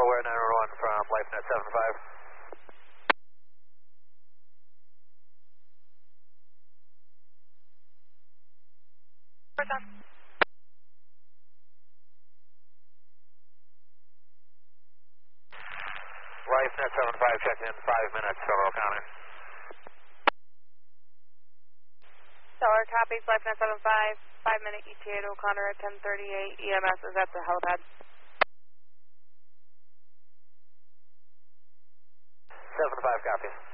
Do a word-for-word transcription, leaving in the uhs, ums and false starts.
Delaware nine one one from LifeNet seven five. Where's on? LifeNet seven five, check in five minutes, Federal County. Stellar copies, LifeNet seven five, five minute E T A to O'Connor at ten thirty-eight, E M S is at the helipad. seven five, copy.